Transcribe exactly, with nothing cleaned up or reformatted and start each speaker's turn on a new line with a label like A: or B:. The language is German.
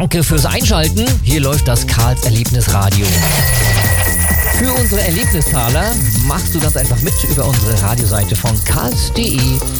A: Danke fürs Einschalten. Hier läuft das Karls Erlebnisradio. Für unsere Erlebnistaler machst du ganz einfach mit über unsere Radioseite von karls punkt de